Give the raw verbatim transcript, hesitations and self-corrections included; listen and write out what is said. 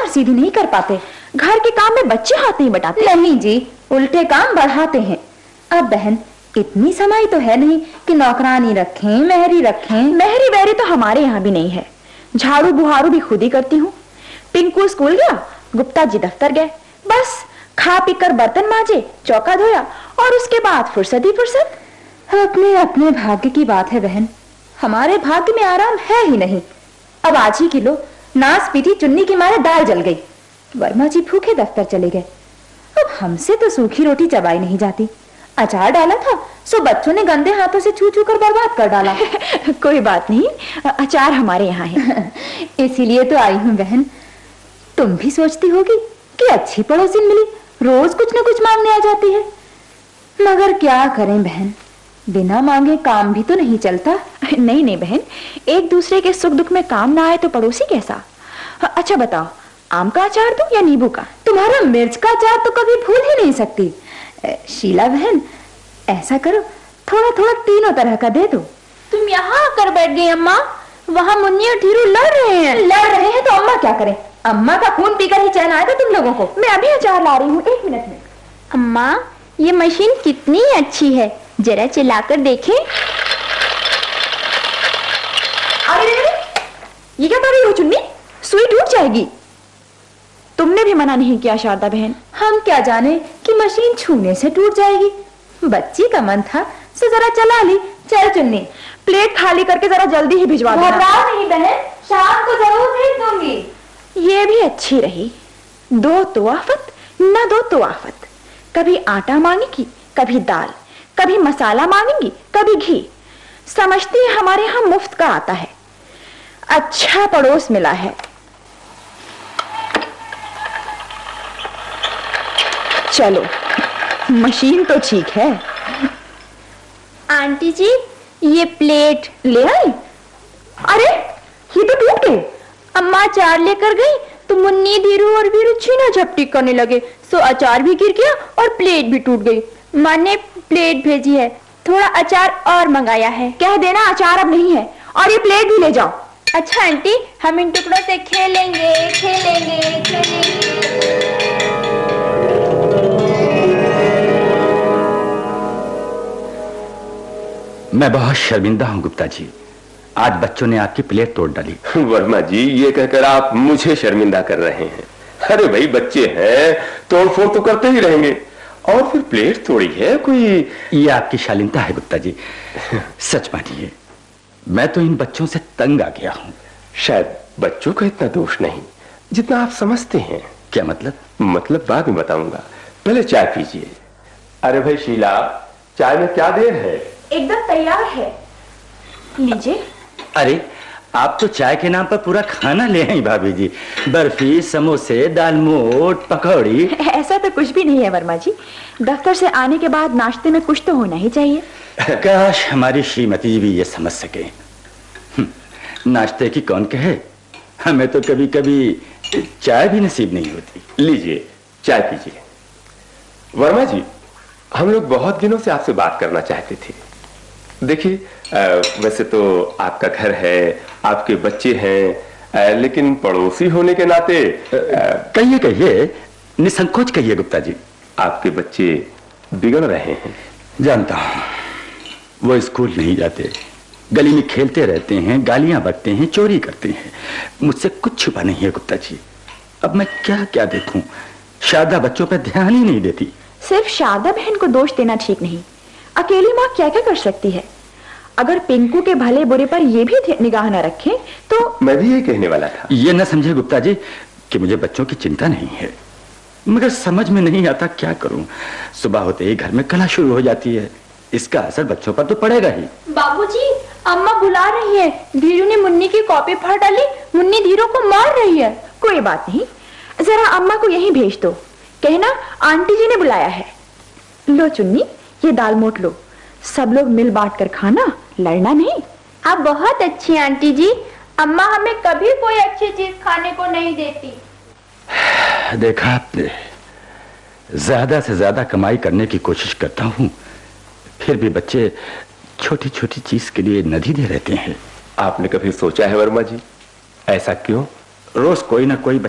सीधी नहीं कर पाते। घर के काम में बच्चे हाथ नहीं बटाते। नहीं जी, उल्टे काम बढ़ाते हैं। अब बहन, इतनी समय तो है नहीं कि नौकरानी रखें, मेहरी रखें। मेहरी बेहरी तो हमारे यहाँ भी नहीं है। झाड़ू बुहारू भी खुद ही करती हूँ। पिंकू स्कूल गया, गुप्ता जी दफ्तर गए, बस खा पी कर बर्तन मांजे, चौका धोया और उसके बाद फुर्सत ही फुर्सत। अपने अपने भाग्य की बात है बहन, हमारे भाग्य में आराम है ही नहीं। अब आज ही किलो नास पीती चुन्नी के मारे दाल जल गई। वर्मा जी भूखे दफ्तर चले गए। अब हमसे तो सूखी रोटी चबाई नहीं जाती। अचार डाला था सो बच्चों ने गंदे हाथों से छू छू कर बर्बाद कर डाला। कोई बात नहीं, अचार हमारे यहाँ है। इसीलिए तो आई हूँ बहन। तुम भी सोचती होगी कि अच्छी पड़ोसी मिली, रोज कुछ न कुछ मांगने आ जाती है। मगर क्या करें बहन, बिना मांगे काम भी तो नहीं चलता। नहीं नहीं बहन, एक दूसरे के सुख दुख में काम ना आए तो पड़ोसी कैसा। अच्छा बताओ, आम का अचार दूं या नींबू का? तुम्हारा मिर्च का अचार तो कभी भूल ही नहीं सकती। शीला बहन, ऐसा करो, थोड़ा थोड़ा तीनों तरह का दे दो। तुम यहाँ आकर बैठ गई अम्मा। वहाँ मुन्नी और धीरू लड़ रहे हैं। लड़ रहे हैं तो अम्मा क्या करें? अम्मा का खून पीकर ही चैन आया था तुम लोगों को। मैं अभी अचार ला रही हूँ, एक मिनट में। अम्मा, ये मशीन कितनी अच्छी है, जरा चलाकर देखें। अरे ये क्या कर रही हो चुन्नी? सुई टूट जाएगी। तुमने भी मना नहीं किया शारदा बहन। हम क्या जाने कि मशीन छूने से टूट जाएगी। बच्ची का मन था सो जरा चला ली। चल चुन्नी, प्लेट खाली करके जरा जल्दी ही भिजवा देना। घबराओ नहीं बहन, शाम को जरूर भेज दूंगी। ये भी अच्छी रही। दो तो आफत न दो तो आफत। कभी आटा मांगेगी, कभी दाल, कभी मसाला मांगेगी, कभी घी। समझती है हमारे यहाँ मुफ्त का आता है। अच्छा पड़ोस मिला है। चलो, मशीन तो ठीक है। आंटी जी, ये प्लेट ले आई। अरे ये तो टूट गई। अम्मा अचार लेकर गई तो मुन्नी, धीरू और वीरू छीना झपटी करने लगे, सो अचार भी गिर गया और प्लेट भी टूट गई। माँ ने प्लेट भेजी है, थोड़ा अचार और मंगाया है। कह देना अचार अब नहीं है और ये प्लेट भी ले जाओ। अच्छा आंटी, हम इन टुकड़ों से खेलेंगे खेलेंगे खेलेंगे। मैं बहुत शर्मिंदा हूँ गुप्ता जी, आज बच्चों ने आपकी प्लेट तोड़ डाली। वर्मा जी, ये कहकर आप मुझे शर्मिंदा कर रहे हैं। अरे भाई, बच्चे हैं, तोड़ फोड़ तो करते ही रहेंगे, और फिर प्लेट तोड़ी है कोई। ये आपकी शालीनता है गुप्ता जी। सच मानिए, मैं तो इन बच्चों से तंग आ गया हूँ। शायद बच्चों का इतना दोष नहीं जितना आप समझते हैं। क्या मतलब? मतलब बाद में बताऊंगा, पहले चाय पीजिए। अरे भाई शीला, चाय में क्या देर है? एकदम तैयार है, लीजिए। अरे आप तो चाय के नाम पर पूरा खाना ले आई भाभी जी। बर्फी, समोसे, दालमोट, पकौड़ी। ऐसा तो कुछ भी नहीं है वर्मा जी। दफ्तर से आने के बाद नाश्ते में कुछ तो होना ही चाहिए। काश हमारी श्रीमती जी भी ये समझ सके। नाश्ते की कौन कहे, हमें तो कभी कभी चाय भी नसीब नहीं होती। लीजिए, चाय पीजिए। वर्मा जी, हम लोग बहुत दिनों से आपसे बात करना चाहते थे। देखिए, वैसे तो आपका घर है, आपके बच्चे हैं, लेकिन पड़ोसी होने के नाते। कहिए कहिए, निसंकोच कहिए गुप्ता जी। आपके बच्चे बिगड़ रहे हैं। जानता हूं, वो स्कूल नहीं जाते, गली में खेलते रहते हैं, गालियां बकते हैं, चोरी करते हैं। मुझसे कुछ छुपा नहीं है गुप्ता जी। अब मैं क्या क्या देखूं, शारदा बच्चों पर ध्यान ही नहीं देती। सिर्फ शारदा बहन को दोष देना ठीक नहीं। अकेली माँ क्या क्या कर सकती है। अगर पिंकू के भले बुरे पर यह भी निगाह न रखें तो। मैं भी यही कहने वाला था। ये न समझे गुप्ता जी कि मुझे बच्चों की चिंता नहीं है, मगर समझ में नहीं आता क्या करूं। सुबह होते ही घर में कला शुरू हो जाती है, इसका असर बच्चों पर तो पड़ेगा ही। बाबूजी, अम्मा बुला रही है। धीरू ने मुन्नी की कॉपी फाड़ डाली, मुन्नी धीरू को मार रही है। कोई बात नहीं, जरा अम्मा को यहीं भेज दो, कहना आंटी जी ने बुलाया है। लो चुन्नी, ये दाल मोट लो, सब लोग मिल बांट कर खाना, लड़ना नहीं। आप बहुत अच्छी आंटी जी, अम्मा हमें कभी कोई अच्छी चीज खाने को नहीं देती। देखा आपने, ज्यादा से ज्यादा कमाई करने की कोशिश करता हूँ, फिर भी बच्चे छोटी छोटी चीज के लिए नदीदे रहते हैं। आपने कभी सोचा है वर्मा जी, ऐसा क्यों? रोज कोई ना कोई